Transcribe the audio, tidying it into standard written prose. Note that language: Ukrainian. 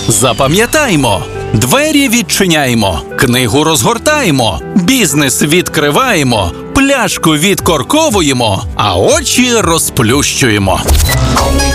Запам'ятаймо, двері відчиняємо, книгу розгортаємо, бізнес відкриваємо, пляшку відкорковуємо, а очі розплющуємо.